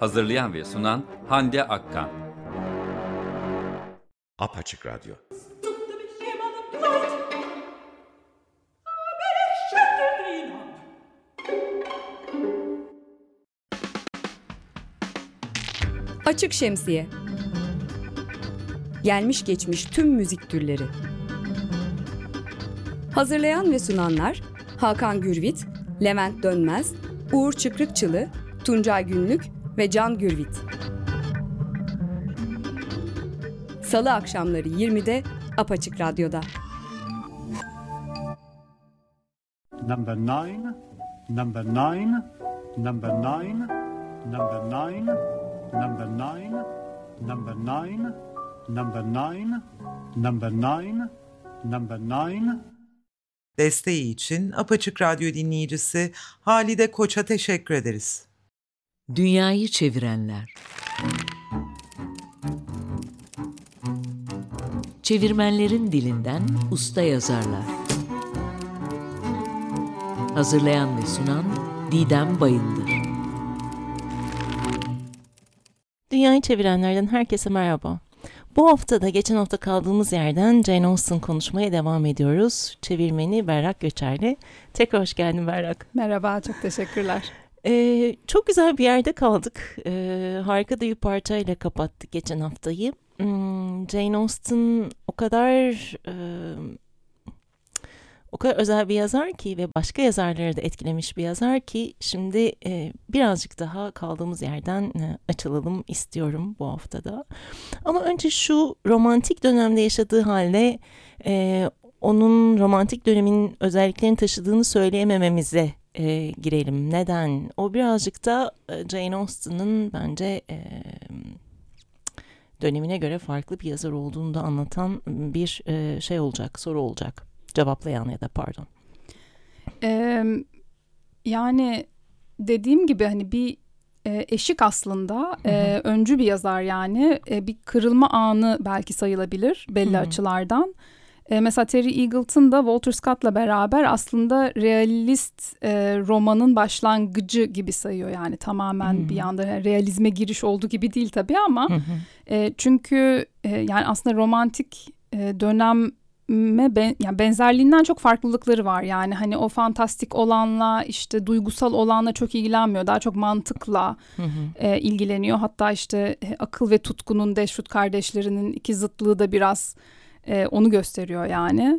Hazırlayan ve sunan Hande Akkan. Apaçık Radyo. Açık Şemsiye. Gelmiş geçmiş tüm müzik türleri. Hazırlayan ve sunanlar Hakan Gürvit, Levent Dönmez, Uğur Çıkrıkçılı, Tuncay Günlük ve Can Gürvit. Salı akşamları 20'de Apaçık Radyo'da. Number 9, number 9, number 9, number 9, number 9, number 9, number 9, number 9, number 9. Desteği için Apaçık Radyo dinleyicisi Halide Koç'a teşekkür ederiz. Dünyayı çevirenler. Çevirmenlerin dilinden usta yazarlar. Hazırlayan ve sunan Didem Bayındır. Dünyayı çevirenlerden herkese merhaba. Bu hafta da geçen hafta kaldığımız yerden Jane Austen konuşmaya devam ediyoruz. Çevirmeni Berrak Göçer'le. Tekrar hoş geldin Berrak. Merhaba, çok teşekkürler. Çok güzel bir yerde kaldık. Harika da bir parçayla kapattık geçen haftayı. Jane Austen o kadar özel bir yazar ki ve başka yazarları da etkilemiş bir yazar ki şimdi birazcık daha kaldığımız yerden açılalım istiyorum bu haftada. Ama önce şu romantik dönemde yaşadığı halde onun romantik dönemin özelliklerini taşıdığını söyleyemememize girelim. Neden? O birazcık da Jane Austen'ın bence dönemine göre farklı bir yazar olduğunu da anlatan bir şey olacak, soru olacak. Cevaplayan ya da pardon. Yani dediğim gibi hani bir eşik aslında öncü bir yazar yani bir kırılma anı belki sayılabilir belli açılardan. Mesela Terry Eagleton da Walter Scott'la beraber aslında realist romanın başlangıcı gibi sayıyor yani tamamen bir anda realizme giriş olduğu gibi değil tabii ama çünkü yani aslında romantik dönem yani benzerliğinden çok farklılıkları var. Yani hani o fantastik olanla işte duygusal olanla çok ilgilenmiyor. Daha çok mantıkla ilgileniyor. Hatta işte akıl ve tutkunun Dashwood kardeşlerinin iki zıtlığı da biraz onu gösteriyor yani.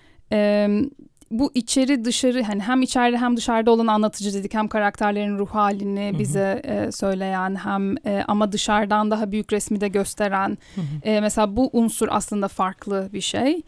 Bu içeri dışarı hani hem içeride hem dışarıda olan anlatıcı dedik. Hem karakterlerin ruh halini bize söyleyen hem ama dışarıdan daha büyük resmi de gösteren. Mesela bu unsur aslında farklı bir şey.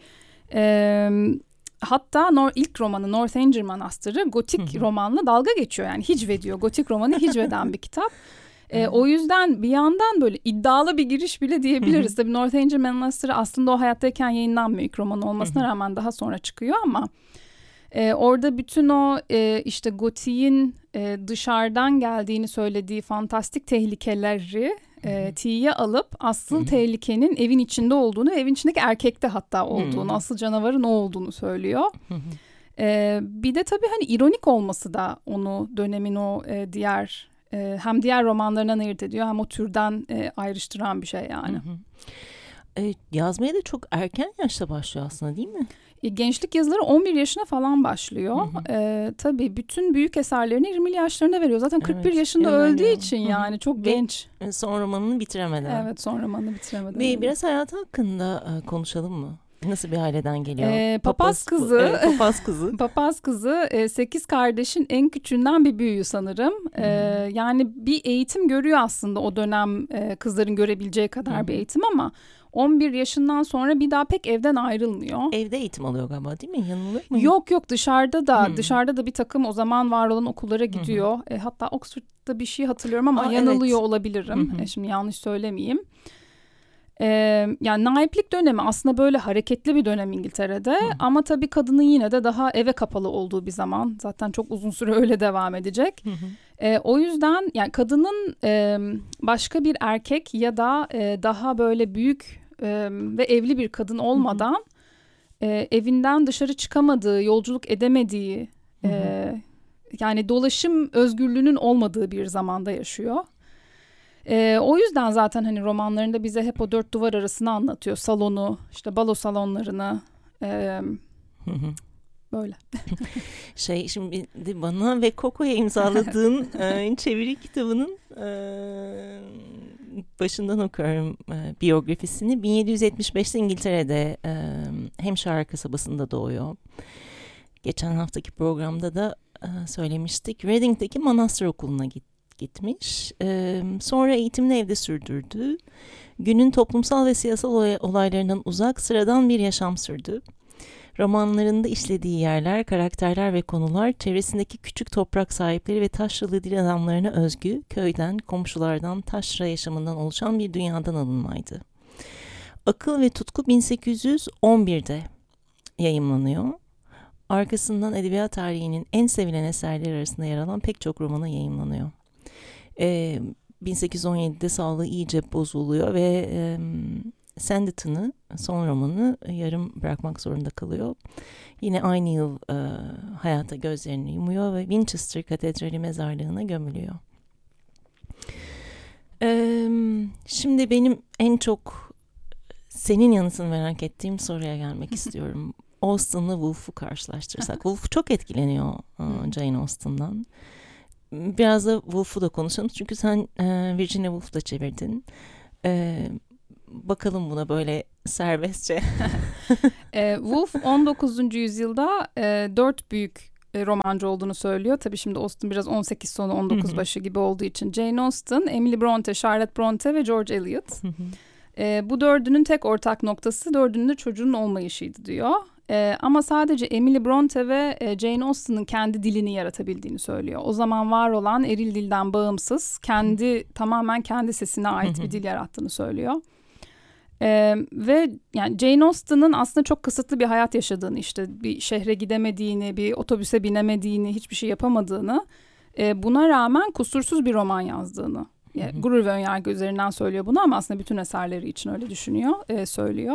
Hatta ilk romanı Northanger Manastırı gotik romanla dalga geçiyor. Yani hicve diyor. Gotik romanı hicveden bir kitap. O yüzden bir yandan böyle iddialı bir giriş bile diyebiliriz. Tabii Northanger Manastırı aslında o hayattayken yayınlanmıyor ilk roman olmasına rağmen daha sonra çıkıyor ama orada bütün o işte gotiğin dışarıdan geldiğini söylediği fantastik tehlikeleri tiye alıp asıl tehlikenin evin içinde olduğunu ve evin içindeki erkekte hatta olduğunu, asıl canavarın o olduğunu söylüyor. Bir de tabii hani ironik olması da onu dönemin o diğer hem diğer romanlarından ayırt ediyor hem o türden ayrıştıran bir şey yani. Yazmaya da çok erken yaşta başlıyor aslında değil mi? Gençlik yazıları 11 yaşına falan başlıyor. Tabii bütün büyük eserlerini 20'li yaşlarında veriyor. Zaten 41 yaşında öldüğü için yani çok genç. Son romanını bitiremeden. Evet, son romanını bitiremeden. Biraz hayatı hakkında konuşalım mı? Nasıl bir aileden geliyor? Papaz kızı. Papaz kızı. Papaz kızı 8 kardeşin en küçüğünden bir büyüğü sanırım. Yani bir eğitim görüyor aslında o dönem kızların görebileceği kadar bir eğitim ama 11 yaşından sonra bir daha pek evden ayrılmıyor. Evde eğitim alıyor galiba değil mi? Yanılıyor mu? Yok dışarıda da bir takım o zaman var olan okullara gidiyor. Hatta Oxford'da bir şey hatırlıyorum ama yanılıyor olabilirim. Şimdi yanlış söylemeyeyim. Yani naiplik dönemi aslında böyle hareketli bir dönem İngiltere'de ama tabii kadının yine de daha eve kapalı olduğu bir zaman. Zaten çok uzun süre öyle devam edecek. O yüzden yani kadının başka bir erkek ya da daha böyle büyük ve evli bir kadın olmadan evinden dışarı çıkamadığı, yolculuk edemediği, yani dolaşım özgürlüğünün olmadığı bir zamanda yaşıyor. O yüzden zaten hani romanlarında bize hep o dört duvar arasını anlatıyor. Salonu, işte balo salonlarını, böyle. Şimdi bana ve Coco'ya imzaladığın çeviri kitabının başından okuyorum biyografisini. 1775'te İngiltere'de Hampshire kasabasında doğuyor. Geçen haftaki programda da söylemiştik. Reading'deki manastır okuluna gitmiş. Sonra eğitimini evde sürdürdü. Günün toplumsal ve siyasal olaylarından uzak sıradan bir yaşam sürdü. Romanlarında işlediği yerler, karakterler ve konular çevresindeki küçük toprak sahipleri ve taşralı dil adamlarına özgü, köyden, komşulardan, taşra yaşamından oluşan bir dünyadan alınmaydı. Akıl ve Tutku 1811'de yayımlanıyor. Arkasından edebiyat tarihinin en sevilen eserleri arasında yer alan pek çok romanı yayımlanıyor. 1817'de sağlığı iyice bozuluyor ve Sanditon'ı, son romanı yarım bırakmak zorunda kalıyor. Yine aynı yıl hayata gözlerini yumuyor ve Winchester Katedrali mezarlığına gömülüyor. Şimdi benim en çok senin yanıtını merak ettiğim soruya gelmek istiyorum. Austen'la Woolf'u karşılaştırırsak. Woolf çok etkileniyor Jane Austen'dan. Biraz da Woolf'u da konuşalım. Çünkü sen Virginia Woolf'u da çevirdin. Bakalım buna böyle serbestçe. Woolf 19. yüzyılda 4 büyük romancı olduğunu söylüyor. Tabii şimdi Austen biraz 18 sonu 19 başı gibi olduğu için. Jane Austen, Emily Bronte, Charlotte Bronte ve George Eliot. Bu dördünün tek ortak noktası dördünün de çocuğun olmayışıydı diyor. Ama sadece Emily Bronte ve Jane Austen'ın kendi dilini yaratabildiğini söylüyor. O zaman var olan eril dilden bağımsız, tamamen kendi sesine ait bir dil yarattığını söylüyor. Ve yani Jane Austen'ın aslında çok kısıtlı bir hayat yaşadığını, işte bir şehre gidemediğini, bir otobüse binemediğini, hiçbir şey yapamadığını, buna rağmen kusursuz bir roman yazdığını, gurur ve önyargı üzerinden söylüyor bunu ama aslında bütün eserleri için öyle düşünüyor, söylüyor.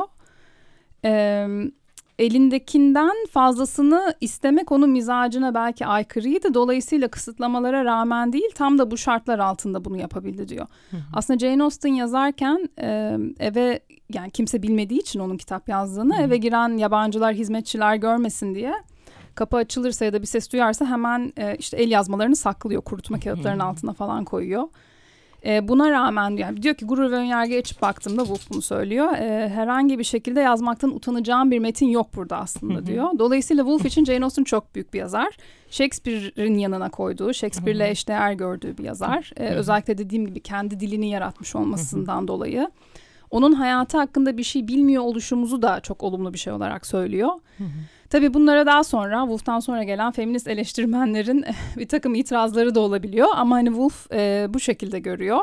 Elindekinden fazlasını istemek onun mizacına belki aykırıydı. Dolayısıyla kısıtlamalara rağmen değil, tam da bu şartlar altında bunu yapabildi diyor. Aslında Jane Austen yazarken eve, yani kimse bilmediği için onun kitap yazdığını, eve giren yabancılar, hizmetçiler görmesin diye kapı açılırsa ya da bir ses duyarsa hemen işte el yazmalarını saklıyor, kurutma kağıtlarının altına falan koyuyor. Buna rağmen yani diyor ki gurur ve önyargıya açıp baktığımda Woolf bunu söylüyor. Herhangi bir şekilde yazmaktan utanacağım bir metin yok burada aslında diyor. Dolayısıyla Woolf için Jane Austen çok büyük bir yazar. Shakespeare'in yanına koyduğu, Shakespeare'le eşdeğer gördüğü bir yazar. Özellikle dediğim gibi kendi dilini yaratmış olmasından dolayı. Onun hayatı hakkında bir şey bilmiyor oluşumuzu da çok olumlu bir şey olarak söylüyor. Tabii bunlara daha sonra, Woolf'tan sonra gelen feminist eleştirmenlerin bir takım itirazları da olabiliyor. Ama hani Woolf bu şekilde görüyor.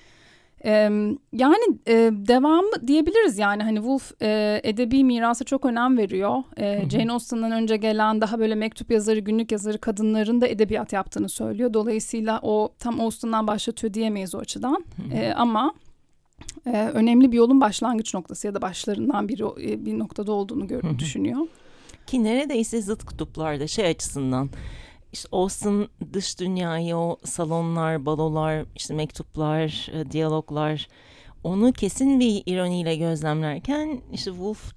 Yani devamı diyebiliriz yani hani Woolf edebi mirasa çok önem veriyor. Jane Austen'dan önce gelen daha böyle mektup yazarı, günlük yazarı kadınların da edebiyat yaptığını söylüyor. Dolayısıyla o tam Austen'dan başlatıyor diyemeyiz o açıdan. Ama önemli bir yolun başlangıç noktası ya da başlarından biri bir noktada olduğunu düşünüyor. Ki neredeyse zıt kutuplarda açısından. İşte Austen dış dünyayı, o salonlar, balolar, işte mektuplar, diyaloglar, onu kesin bir ironiyle gözlemlerken işte Woolf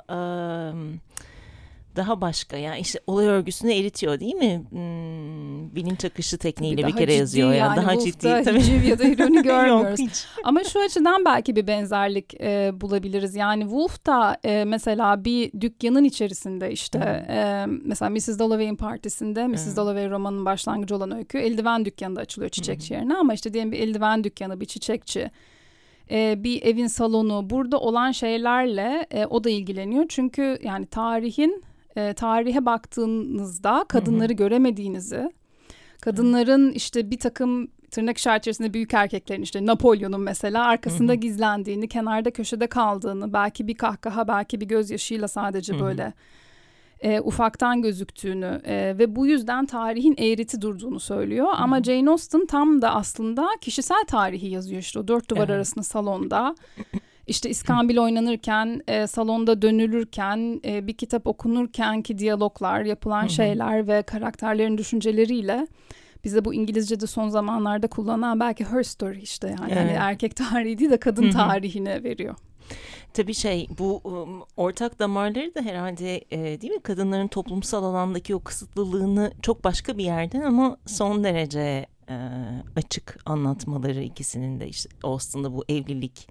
daha başka, yani işte olay örgüsünü eritiyor değil mi? Bilinç akışı tekniğiyle bir kere yazıyor. Yani daha ciddi. Tabii. Hiciv ya da ironi görmüyoruz. Yok, hiç. Ama şu açıdan belki bir benzerlik bulabiliriz. Yani Woolf da mesela bir dükkanın içerisinde işte mesela Mrs. Dalloway'in partisinde, Mrs. Dalloway romanının başlangıcı olan öykü eldiven dükkanında açılıyor çiçekçi yerine, ama işte diyelim bir eldiven dükkanı, bir çiçekçi, bir evin salonu, burada olan şeylerle o da ilgileniyor. Çünkü yani tarihe baktığınızda kadınları göremediğinizi, kadınların işte bir takım tırnak işareti içerisinde büyük erkeklerin, işte Napolyon'un mesela arkasında gizlendiğini, kenarda köşede kaldığını, belki bir kahkaha, belki bir gözyaşıyla sadece böyle ufaktan gözüktüğünü ve bu yüzden tarihin eğreti durduğunu söylüyor. Ama Jane Austen tam da aslında kişisel tarihi yazıyor, işte o dört duvar arasında salonda. İşte İskambil oynanırken, salonda dönülürken, bir kitap okunurken ki diyaloglar, yapılan şeyler ve karakterlerin düşünceleriyle bize bu İngilizce'de son zamanlarda kullanılan belki her story işte yani Evet. hani erkek tarihi değil de kadın tarihine veriyor. Tabii bu ortak damarları da herhalde değil mi? Kadınların toplumsal alandaki o kısıtlılığını çok başka bir yerden ama son derece açık anlatmaları ikisinin de işte Austen'da bu evlilik,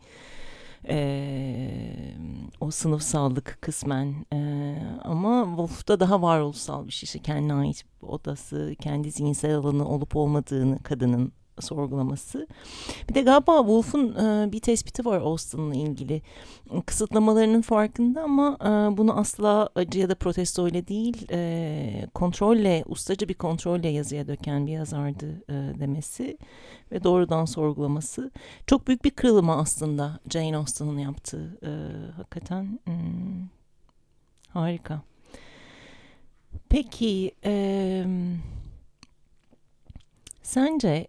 o sınıfsallık kısmen ama Woolf'ta daha varoluşsal bir şey. İşte kendine ait bir odası, kendi zihinsel alanı olup olmadığını kadının sorgulaması. Bir de galiba Woolf'un bir tespiti var Austen'la ilgili. Kısıtlamalarının farkında ama bunu asla acı ya da protesto ile değil, kontrolle, ustaca bir kontrolle yazıya döken bir yazardı demesi ve doğrudan sorgulaması. Çok büyük bir kırılma aslında Jane Austen'ın yaptığı. Hakikaten harika. Peki sence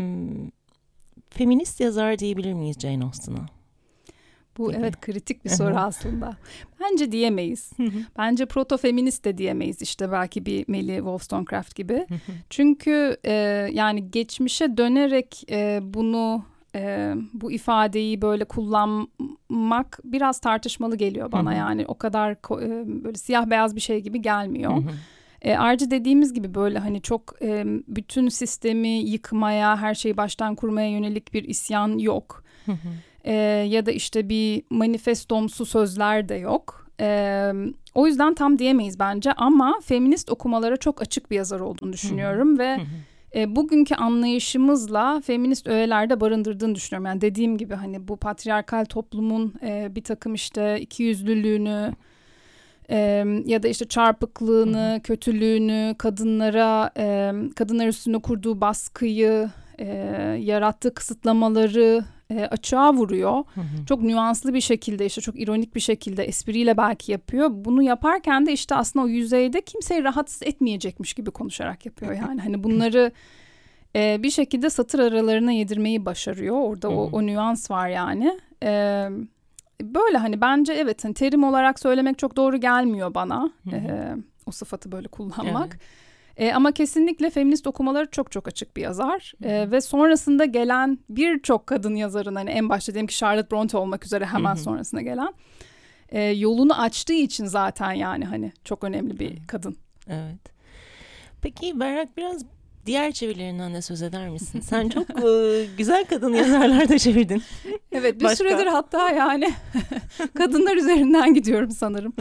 feminist yazar diyebilir miyiz Jane Austen'a? Bu Gibi. evet kritik bir soru aslında. Bence diyemeyiz. Bence proto-feminist de diyemeyiz işte belki bir Melly Wollstonecraft gibi. Çünkü yani geçmişe dönerek bunu bu ifadeyi böyle kullanmak biraz tartışmalı geliyor bana yani o kadar böyle siyah beyaz bir şey gibi gelmiyor. Ayrıca dediğimiz gibi böyle hani çok bütün sistemi yıkmaya, her şeyi baştan kurmaya yönelik bir isyan yok. Ya da işte bir manifestomsu sözler de yok. O yüzden tam diyemeyiz bence ama feminist okumalara çok açık bir yazar olduğunu düşünüyorum ve bugünkü anlayışımızla feminist öğelerde barındırdığını düşünüyorum. Yani dediğim gibi hani bu patriarkal toplumun bir takım işte ikiyüzlülüğünü ya da işte çarpıklığını, kötülüğünü, kadınlar üstüne kurduğu baskıyı, yarattığı kısıtlamaları açığa vuruyor. Çok nüanslı bir şekilde işte çok ironik bir şekilde espriyle belki yapıyor. Bunu yaparken de işte aslında o yüzeyde kimseyi rahatsız etmeyecekmiş gibi konuşarak yapıyor. Yani hani bunları bir şekilde satır aralarına yedirmeyi başarıyor. Orada o nüans var yani. Böyle hani bence evet hani terim olarak söylemek çok doğru gelmiyor bana. O sıfatı böyle kullanmak. Ama kesinlikle feminist okumaları çok çok açık bir yazar. Ve sonrasında gelen birçok kadın yazarın hani en başta diyelim ki Charlotte Bronte olmak üzere hemen sonrasında gelen yolunu açtığı için zaten yani hani çok önemli bir kadın. Evet. Peki Berrak biraz diğer çevirilerinden de söz eder misin? Sen çok güzel kadın yazarlar da çevirdin. Evet bir süredir hatta yani kadınlar üzerinden gidiyorum sanırım.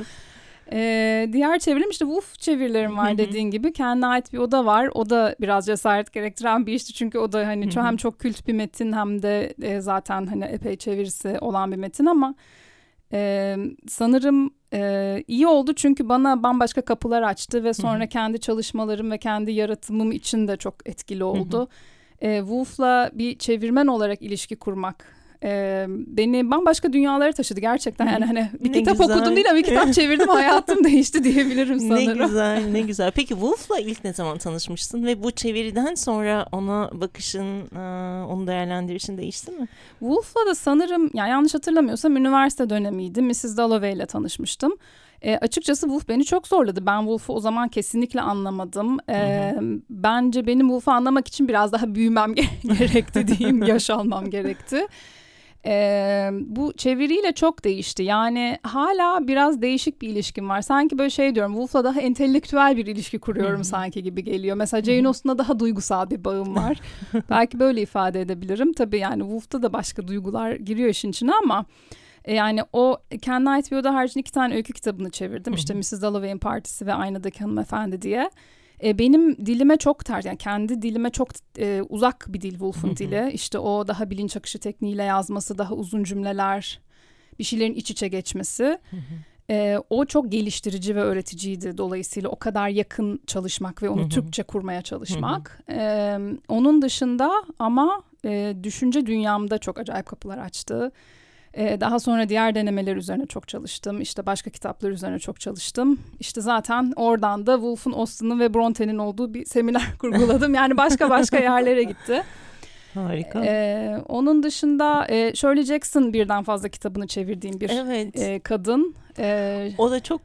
Diğer çevirim işte Woolf çevirilerim var dediğin gibi. Kendine ait bir oda var. O da biraz cesaret gerektiren bir işti. Çünkü o da hani hem çok kült bir metin hem de zaten hani epey çevirisi olan bir metin ama sanırım iyi oldu. Çünkü bana bambaşka kapılar açtı ve sonra kendi çalışmalarım ve kendi yaratımım için de çok etkili oldu. Woolf'la bir çevirmen olarak ilişki kurmak beni bambaşka dünyalara taşıdı gerçekten. Yani hani bir kitap güzel. okudum değil ama bir kitap çevirdim hayatım değişti diyebilirim sanırım. Ne güzel, ne güzel. Peki Woolf'la ilk ne zaman tanışmıştın ve bu çeviriden sonra ona bakışın, onu değerlendirişin değişti mi? Woolf'la da sanırım yani yanlış hatırlamıyorsam üniversite dönemiydi. Mrs. Dalloway ile tanışmıştım. Açıkçası Woolf beni çok zorladı. Ben Woolf'u o zaman kesinlikle anlamadım. Bence benim Woolf'u anlamak için biraz daha büyümem gerekti diyeyim, yaş almam gerekti. Bu çeviriyle çok değişti. Yani hala biraz değişik bir ilişkim var. Sanki böyle şey diyorum, Woolf'la daha entelektüel bir ilişki kuruyorum sanki gibi geliyor. Mesela Jane Austen'la daha duygusal bir bağım var. Belki böyle ifade edebilirim. Tabii yani Woolf'ta da başka duygular giriyor işin içine ama yani o kendine ait bir oda haricinde 2 tane öykü kitabını çevirdim. İşte Mrs. Dalloway'in Partisi ve Aynadaki Hanımefendi diye. Benim dilime çok ters, yani kendi dilime çok uzak bir dil Woolf'un dili. İşte o daha bilinç akışı tekniğiyle yazması, daha uzun cümleler, bir şeylerin iç içe geçmesi. O çok geliştirici ve öğreticiydi. Dolayısıyla o kadar yakın çalışmak ve onu Türkçe kurmaya çalışmak. Onun dışında ama düşünce dünyamda çok acayip kapılar açtı. Daha sonra diğer denemeler üzerine çok çalıştım. İşte başka kitaplar üzerine çok çalıştım. İşte zaten oradan da Woolf'un, Austen'ın ve Bronte'nin olduğu bir seminer kurguladım. Yani başka yerlere gitti. Harika. Onun dışında Shirley Jackson birden fazla kitabını çevirdiğim bir kadın. O da çok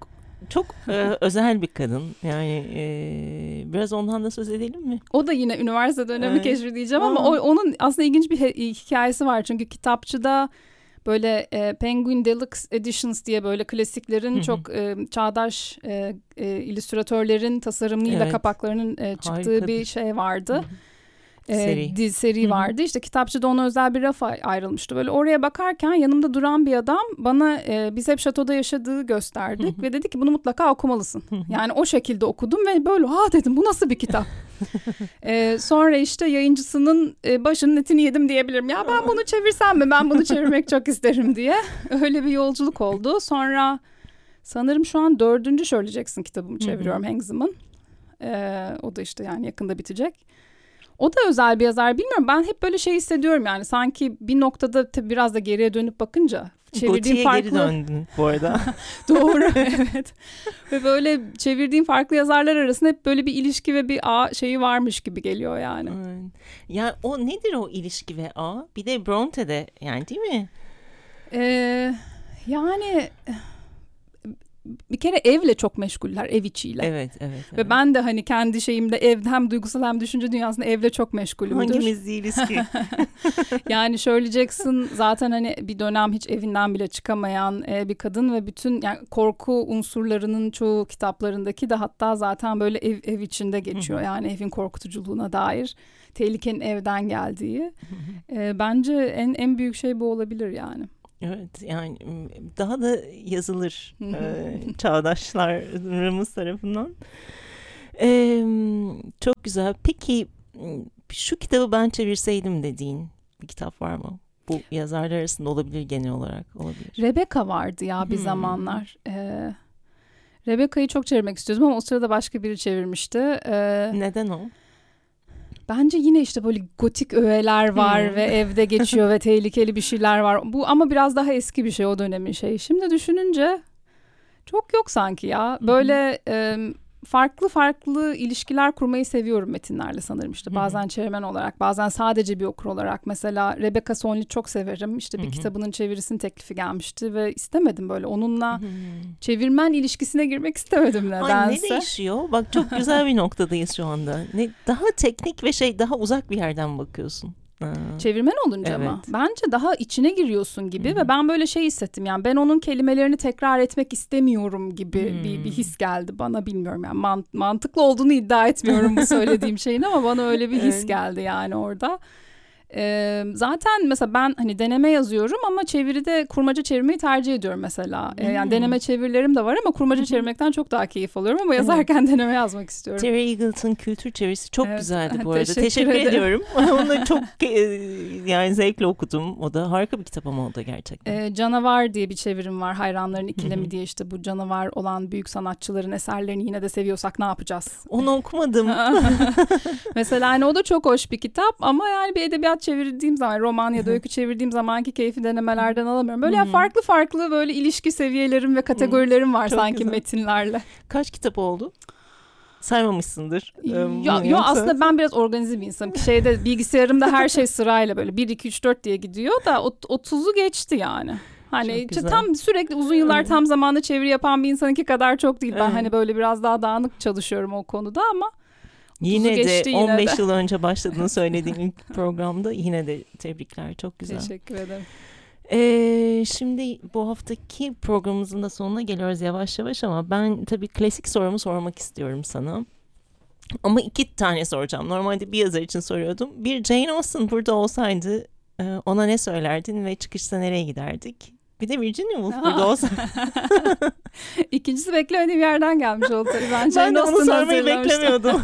çok özel bir kadın. Yani biraz ondan da söz edelim mi? O da yine üniversite dönemi Evet. keşfi diyeceğim ama onun aslında ilginç bir hikayesi var. Çünkü kitapçıda böyle Penguin Deluxe Editions diye böyle klasiklerin çok çağdaş illüstratörlerin tasarımıyla Evet. kapaklarının çıktığı Harikadır. bir şey vardı. Seri. Vardı. İşte kitapçıda ona özel bir raf ayrılmıştı. Böyle oraya bakarken yanımda duran bir adam bana biz hep şatoda yaşadığı gösterdik ve dedi ki bunu mutlaka okumalısın. Yani o şekilde okudum ve böyle dedim bu nasıl bir kitap? Sonra işte yayıncısının başının etini yedim diyebilirim. Ya ben bunu çevirsem mi? Ben bunu çevirmek çok isterim diye. Öyle bir yolculuk oldu. Sonra sanırım şu an 4. Shirley Jackson kitabımı çeviriyorum Hangzim'in. O da işte yani yakında bitecek. O da özel bir yazar. Bilmiyorum, ben hep böyle şey hissediyorum yani sanki bir noktada tabii biraz da geriye dönüp bakınca çevirdiğim farklı... geri döndün bu arada. Doğru, evet. Ve böyle çevirdiğim farklı yazarlar arasında hep böyle bir ilişki ve bir ağ şeyi varmış gibi geliyor yani. Ya o nedir o ilişki ve ağ? Bir de Bronte'de yani değil mi? Yani bir kere evle çok meşguller, ev içiyle. Evet. Ve ben de hani kendi şeyimde evde hem duygusal hem düşünce dünyasında evle çok meşgulümdür. Hangimiz değiliz ki? Yani Shirley Jackson zaten hani bir dönem hiç evinden bile çıkamayan bir kadın ve bütün yani korku unsurlarının çoğu kitaplarındaki de hatta zaten böyle ev içinde geçiyor. Yani evin korkutuculuğuna dair, tehlikenin evden geldiği. Bence en büyük şey bu olabilir yani. Evet, yani daha da yazılır çağdaşlarımız tarafından. Çok güzel. Peki şu kitabı ben çevirseydim dediğin bir kitap var mı? Bu yazarlar arasında olabilir, genel olarak olabilir. Rebecca vardı ya bir zamanlar. Rebecca'yı çok çevirmek istiyordum ama o sırada başka biri çevirmişti. Neden o? Bence yine işte böyle gotik öğeler var ve evde geçiyor ve tehlikeli bir şeyler var. Bu ama biraz daha eski bir şey, o dönemin şeyi. Şimdi düşününce çok yok sanki ya. Böyle farklı ilişkiler kurmayı seviyorum metinlerle sanırım işte. Bazen çevirmen olarak, bazen sadece bir okur olarak. Mesela Rebecca Solnit'i çok severim. İşte bir kitabının çevirisinin teklifi gelmişti ve istemedim böyle. Onunla çevirmen ilişkisine girmek istemedim nedense. Ay, ne değişiyor? Bak çok güzel bir noktadayız şu anda. Daha teknik ve daha uzak bir yerden bakıyorsun. Çevirmen olunca evet. ama bence daha içine giriyorsun gibi ve ben böyle şey hissettim yani ben onun kelimelerini tekrar etmek istemiyorum gibi bir his geldi bana, bilmiyorum yani mantıklı olduğunu iddia etmiyorum bu söylediğim şeyin ama bana öyle bir his geldi yani orada. Zaten mesela ben hani deneme yazıyorum ama çeviride kurmaca çevirmeyi tercih ediyorum mesela. Yani deneme çevirilerim de var ama kurmaca çevirmekten çok daha keyif alıyorum ama yazarken deneme yazmak istiyorum. Terry Eagleton kültür çevirisi çok güzeldi bu arada. Teşekkür ediyorum. Onu da çok yani zevkle okudum. O da harika bir kitap ama o da gerçekten. Canavar diye bir çevirim var. Hayranların ikilemi diye, işte bu canavar olan büyük sanatçıların eserlerini yine de seviyorsak ne yapacağız? Onu okumadım. Mesela hani o da çok hoş bir kitap ama yani bir edebiyat çevirdiğim zaman, roman ya da öykü çevirdiğim zamanki keyfi denemelerden alamıyorum. Böyle yani farklı böyle ilişki seviyelerim ve kategorilerim var çok sanki güzel. Metinlerle. Kaç kitap oldu? Saymamışsındır. Yo, aslında ben biraz organize bir insanım. Şeyde bilgisayarımda her şey sırayla böyle 1, 2, 3, 4 diye gidiyor da 30'u geçti yani. Hani tam sürekli uzun yıllar tam zamanlı çeviri yapan bir insanınki kadar çok değil. Ben hani böyle biraz daha dağınık çalışıyorum o konuda ama yine de 15 de. yıl önce başladığını söylediğim ilk programda yine de tebrikler. Çok güzel. Teşekkür ederim. Şimdi bu haftaki programımızın da sonuna geliyoruz yavaş yavaş ama ben tabii klasik sorumu sormak istiyorum sana. Ama 2 tane soracağım. Normalde bir yazar için soruyordum. Bir, Jane Austen burada olsaydı ona ne söylerdin ve çıkışta nereye giderdik? Bir de Virginia Woolf burada olsaydı. İkincisi beklemediğim yerden gelmiş oldu. Ben de onu sormayı beklemiyordum.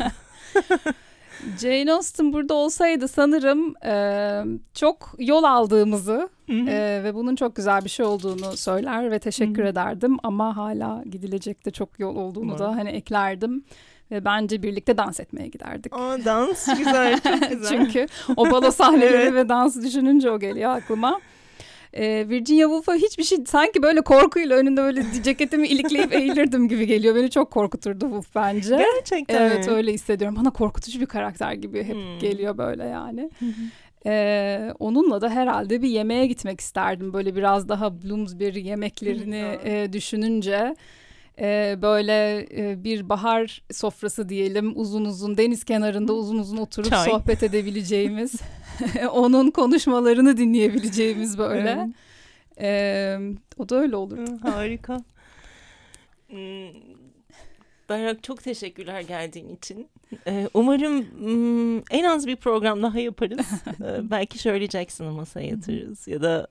Jane Austen burada olsaydı sanırım çok yol aldığımızı ve bunun çok güzel bir şey olduğunu söyler ve teşekkür ederdim. Ama hala gidilecek de çok yol olduğunu da hani eklerdim. Ve bence birlikte dans etmeye giderdik. Dans güzel, çok güzel. Çünkü o balo sahneleri ve dansı düşününce o geliyor aklıma. Virginia Woolf'a hiçbir şey, sanki böyle korkuyla önünde böyle ceketimi ilikleyip eğilirdim gibi geliyor. Beni çok korkuturdu Woolf bence. Gerçekten evet mi? Öyle hissediyorum. Bana korkutucu bir karakter gibi hep geliyor böyle yani. Onunla da herhalde bir yemeğe gitmek isterdim. Böyle biraz daha Bloomsbury yemeklerini düşününce. Böyle bir bahar sofrası diyelim, uzun uzun deniz kenarında uzun uzun oturup Çay. sohbet edebileceğimiz, onun konuşmalarını dinleyebileceğimiz böyle. O da öyle olur. Harika. Berrak, çok teşekkürler geldiğin için. Umarım en az bir program daha yaparız. Belki Shirley Jackson'ı masaya yatırırız. Ya da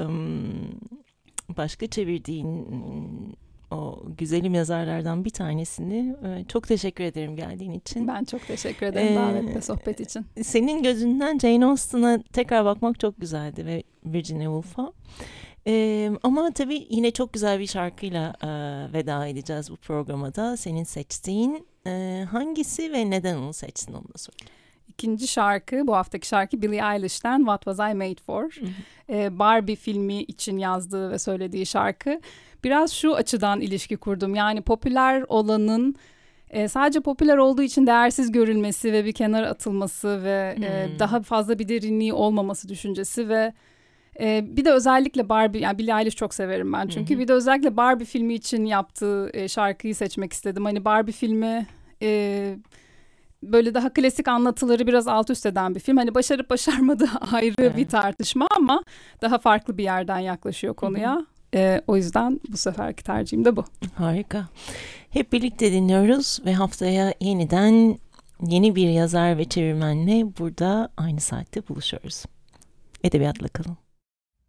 başka çevirdiğin o güzelim yazarlardan bir tanesini. Çok teşekkür ederim geldiğin için. Ben çok teşekkür ederim davetle sohbet için. Senin gözünden Jane Austen'a tekrar bakmak çok güzeldi ve Virginia Woolf'a. Ama tabii yine çok güzel bir şarkıyla veda edeceğiz bu programa da. Senin seçtiğin hangisi ve neden onu seçtin, onu da söyle. İkinci şarkı, bu haftaki şarkı Billie Eilish'ten What Was I Made For? Barbie filmi için yazdığı ve söylediği şarkı. Biraz şu açıdan ilişki kurdum. Yani popüler olanın sadece popüler olduğu için değersiz görülmesi ve bir kenara atılması ve daha fazla bir derinliği olmaması düşüncesi ve bir de özellikle Barbie, yani Billie Eilish çok severim ben çünkü. Bir de özellikle Barbie filmi için yaptığı şarkıyı seçmek istedim. Hani Barbie filmi böyle daha klasik anlatıları biraz alt üst eden bir film. Hani başarıp başarmadığı ayrı bir tartışma ama daha farklı bir yerden yaklaşıyor konuya. O yüzden bu seferki tercihim de bu. Harika. Hep birlikte dinliyoruz ve haftaya yeniden yeni bir yazar ve çevirmenle burada aynı saatte buluşuyoruz. Edebiyatla kalın.